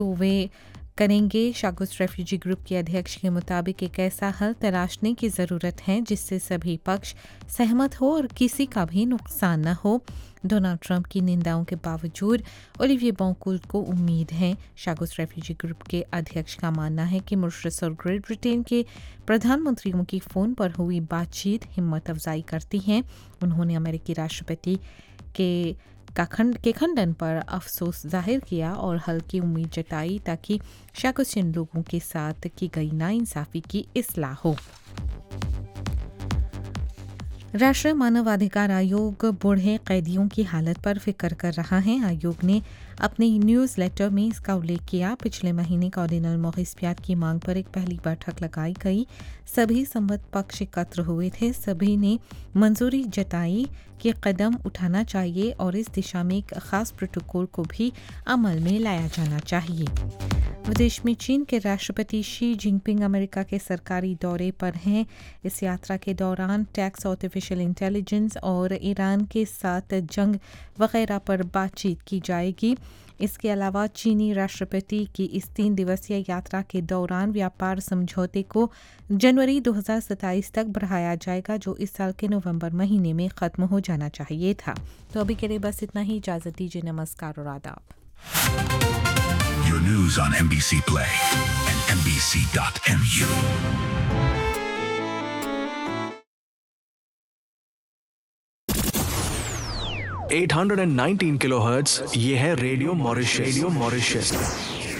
तो वे करेंगे। शागुस refugee group के अध्यक्ष के मुताबिक एक ऐसा हल तलाशने की ज़रूरत है जिससे सभी पक्ष सहमत हो और किसी का भी नुकसान न हो। डोनाल्ड ट्रंप की निंदाओं के बावजूद ओलिविये बॉन्कूल को उम्मीद है। शागुस रेफ्यूजी ग्रुप के अध्यक्ष का मानना है कि मॉरिशस और ग्रेट ब्रिटेन के प्रधानमंत्रियों की फ़ोन पर हुई बातचीत हिम्मत अफजाई करती है। उन्होंने अमेरिकी राष्ट्रपति के खंडन पर अफसोस जाहिर किया और हल की उम्मीद जताई ताकि शाकुसियन लोगों के साथ की गई नाइंसाफ़ी की इस्लाह हो। राष्ट्रीय मानवाधिकार आयोग बूढ़े कैदियों की हालत पर फिक्र कर रहा है। आयोग ने अपने न्यूज़ लेटर में इसका उल्लेख किया। पिछले महीने कार्डिनल मॉरिस पियात की मांग पर एक पहली बैठक लगाई गई। सभी संबद्ध पक्ष एकत्र हुए थे। सभी ने मंजूरी जताई कि कदम उठाना चाहिए और इस दिशा में एक खास प्रोटोकॉल को भी अमल में लाया जाना चाहिए। विदेश में चीन के राष्ट्रपति शी जिनपिंग अमेरिका के सरकारी दौरे पर हैं। इस यात्रा के दौरान टैक्स, आर्टिफिशियल इंटेलिजेंस और ईरान के साथ जंग वगैरह पर बातचीत की जाएगी। इसके अलावा चीनी राष्ट्रपति की इस 3 दिवसीय यात्रा के दौरान व्यापार समझौते को जनवरी 2027 तक बढ़ाया जाएगा, जो इस साल के नवंबर महीने में ख़त्म हो जाना चाहिए था। तो अभी के लिए बस इतना ही। इजाज़त दीजिए। नमस्कार और आदाब। Your news on NBC Play and NBC.mu. 819 kilohertz, ये है रेडियो मॉरिशस।